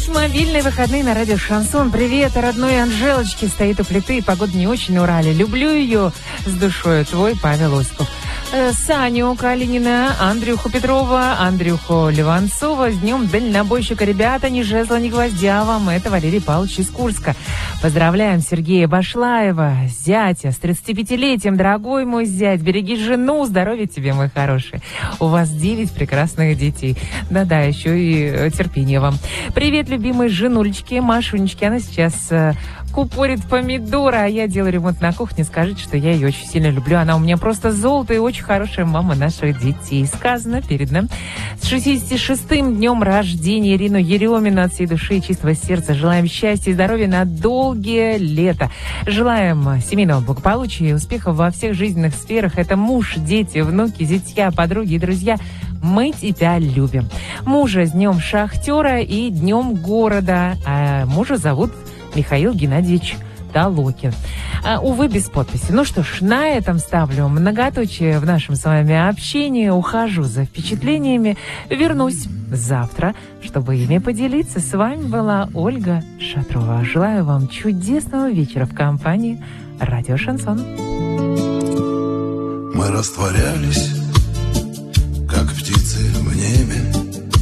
Мобильные выходные на радио «Шансон». Привет, родной Анжелочке стоит у плиты. Погода не очень на Урале. Люблю ее с душой. Твой Павел Осипов. Саню Калинина, Андрюху Петрова, Андрюху Ливанцова. С днем дальнобойщика. Ребята, ни жезла, ни гвоздя вам. Это Валерий Павлович из Курска. Поздравляем Сергея Башлаева, зятя, с 35-летием. Дорогой мой зять, береги жену, здоровья тебе, мой хороший. У вас 9 прекрасных детей. Да-да, еще и терпение вам. Привет, любимой женулечке, Машунечке. Она сейчас купорит помидоры, а я делаю ремонт на кухне. Скажите, что я ее очень сильно люблю. Она у меня просто золото и очень хорошая мама наших детей. Сказано, передано. С 66-м днем рождения Ирину Еремину от всей души и чистого сердца. Желаем счастья и здоровья на долгие лета. Желаем семейного благополучия и успехов во всех жизненных сферах. Это муж, дети, внуки, зятья, подруги и друзья. Мы тебя любим. Мужа с днем шахтера и днем города. А мужа зовут Михаил Геннадьевич Толокин. Увы, без подписи. Ну что ж, на этом ставлю многоточие в нашем с вами общении. Ухожу за впечатлениями. Вернусь завтра, чтобы ими поделиться. С вами была Ольга Шатрова. Желаю вам чудесного вечера в компании «Радио Шансон». Мы растворялись, как птицы в небе.